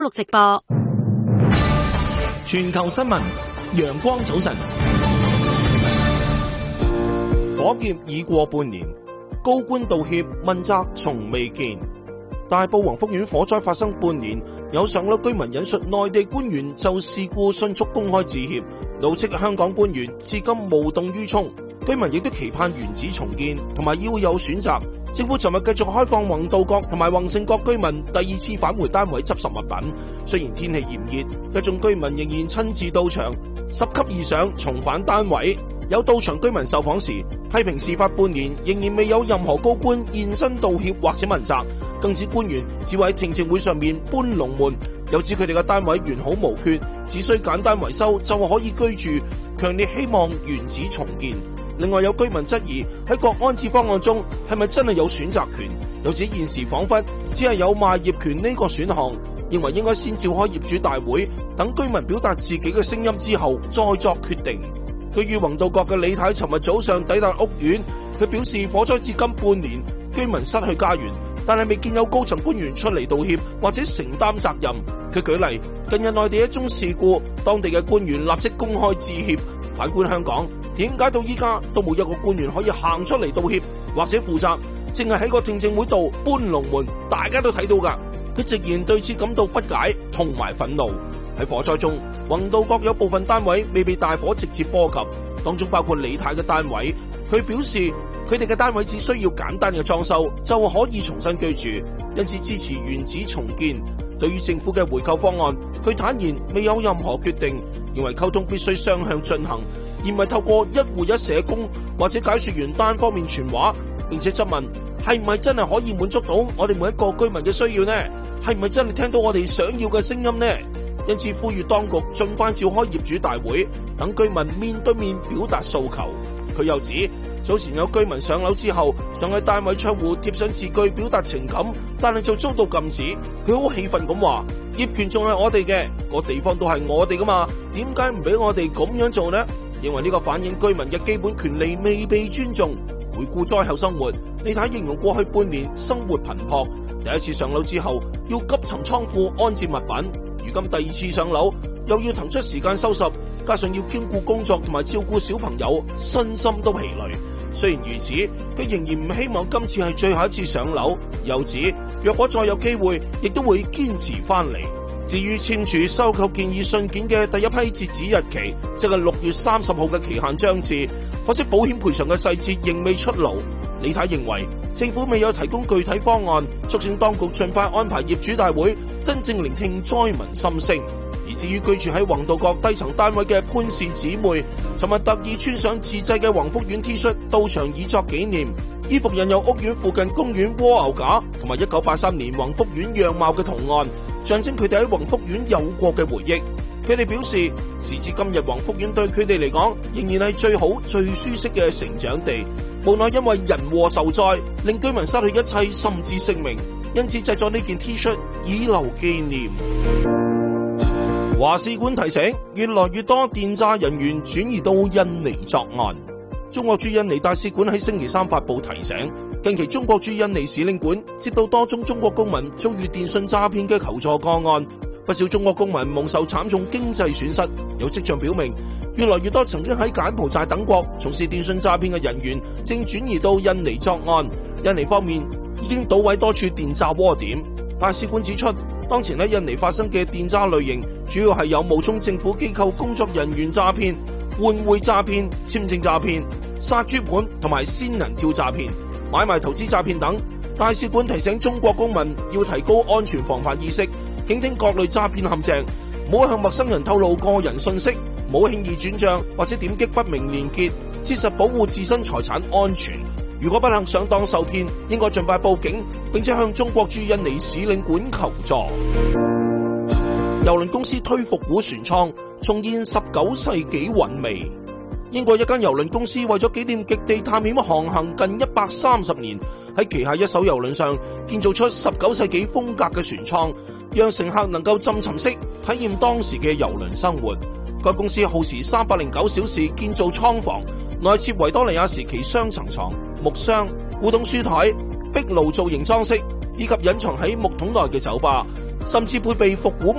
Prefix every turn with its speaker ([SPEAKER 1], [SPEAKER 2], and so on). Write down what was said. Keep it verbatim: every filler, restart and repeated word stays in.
[SPEAKER 1] 六直播。
[SPEAKER 2] 全球新聞，陽光早晨。火劫已過半年，高官道歉問責從未見。大埔宏福苑火災發生半年，有上樓居民引述內地官員就事故迅速公開致歉，怒斥香港官員至今無動於衷。居民亦都期盼原址重建，同埋要有選擇。政府尋日繼續開放宏道閣同埋宏盛閣居民第二次返回單位執拾物品。雖然天氣炎熱，一眾居民仍然親自到場，十級以上重返單位。有到場居民受訪時批評事發半年仍然未有任何高官現身道歉或者問責，更指官員只會喺聽證會上面搬龍門，又指佢哋嘅單位完好無缺，只需簡單維修就可以居住，強烈希望原址重建。另外有居民質疑喺各安置方案中係咪真係有選擇權，又指現時仿佛只係有賣業權呢個選項，認為應該先召開業主大會，等居民表達自己嘅聲音之後再作決定。據於宏道閣嘅李太尋日早上抵達屋苑，佢表示火災至今半年，居民失去家園，但係未見有高層官員出嚟道歉或者承擔責任。佢舉例，近日內地一宗事故，當地嘅官員立即公開致歉。反觀香港，點解到依家都冇一個官員可以行出嚟道歉或者負責，淨係喺個聽證會度搬龍門，大家都睇到㗎。佢直言對此感到不解同埋憤怒。喺火災中，宏道閣有部分單位未被大火直接波及，當中包括李太嘅單位。佢表示佢哋嘅單位只需要簡單嘅裝修就可以重新居住，因此支持原址重建。對於政府嘅回購方案，佢坦言未有任何決定，認為溝通必須雙向進行，而唔係透過一戶一社工或者解說員單方面傳話，並且質問係唔係真係可以滿足到我哋每一個居民嘅需要呢？係唔係真係聽到我哋想要嘅聲音呢？因此呼籲當局盡快召開業主大會，等居民面對面表達訴求。佢又指早前有居民上樓之後想喺單位窗戶貼上字句表達情感，但係就遭到禁止。佢好氣憤咁話，業權仲係我哋嘅，個地方都係我哋噶嘛，點解唔俾我哋咁樣做呢？認為呢個反映居民嘅基本權利未被尊重。回顧災後生活，李太形容過去半年生活頻撲，第一次上樓之後要急尋倉庫安置物品，如今第二次上樓又要騰出時間收拾，加上要兼顧工作同埋照顧小朋友，身心都疲累。雖然如此，佢仍然唔希望今次係最後一次上樓，又指若果再有機會亦都會堅持翻嚟。至於簽署收購建議信件嘅第一批截止日期，即係六月三十號嘅期限將至，可惜保險賠償嘅細節仍未出爐。李太認為政府未有提供具體方案，促請當局盡快安排業主大會，真正聆聽災民心聲。而至於居住喺宏道閣低層單位嘅潘氏姊妹，尋日特意穿上自製嘅宏福苑 T 恤到場以作紀念，衣服印有屋苑附近公園蝸牛架同埋一九八三年宏福苑樣貌嘅圖案，象徵佢哋喺宏福苑有過嘅回憶。佢哋表示，時至今日宏福苑對佢哋嚟講仍然係最好最舒適嘅成長地，無奈因為人禍受災，令居民失去一切甚至性命，因此製作呢件 T 恤以留紀念。華使館提醒，越來越多電詐人員轉移到印尼作案。中國駐印尼大使館喺星期三發布提醒，近期中國駐印尼使領館接到多宗中國公民遭遇電信詐騙嘅求助個案，不少中國公民蒙受慘重經濟損失。有跡象表明，越來越多曾經喺柬埔寨等國從事電信詐騙嘅人員正轉移到印尼作案。印尼方面已經搗毀多處電詐窩點。大使館指出，當前喺印尼發生嘅電詐類型主要係有冒充政府機構工作人員詐騙、換匯詐騙、簽證詐騙、殺豬盤同埋仙人跳詐騙、買賣投資詐騙等。大使館提醒中國公民要提高安全防範意識，警惕各類詐騙陷阱，唔好向陌生人透露個人信息，唔好輕易轉賬或者點擊不明連結，切實保護自身財產安全。如果不幸上當受騙，應該盡快報警，並且向中國駐印尼使領館求助。郵輪公司推復古船艙，重現十九世紀韻味。英國一間郵輪公司為咗紀念極地探險航行近一百三十年，喺旗下一艘郵輪上建造出十九世紀風格嘅船艙，讓乘客能夠浸沉式體驗當時嘅郵輪生活。該公司耗時三百零九小時建造艙房，內設維多利亞時期雙層床、木箱、古董書台、壁爐造型裝飾，以及隱藏喺木桶內嘅酒吧。 甚至配備復古